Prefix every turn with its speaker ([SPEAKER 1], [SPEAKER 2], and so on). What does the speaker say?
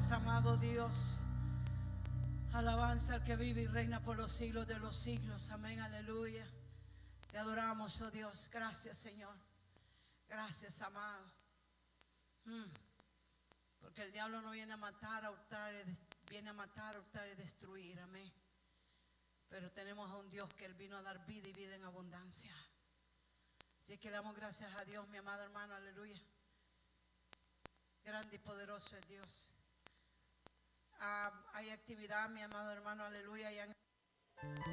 [SPEAKER 1] Gracias, amado Dios. Alabanza al que vive y reina por los siglos de los siglos. Amén, aleluya. Te adoramos, oh Dios. Gracias, Señor. Gracias, amado. Porque el diablo no viene a matar, a hurtar, viene a matar, a hurtar y destruir. Amén. Pero tenemos a un Dios que Él vino a dar vida y vida en abundancia. Así que le damos gracias a Dios, mi amado hermano, aleluya. Grande y poderoso es Dios. Hay actividad, mi amado hermano, aleluya.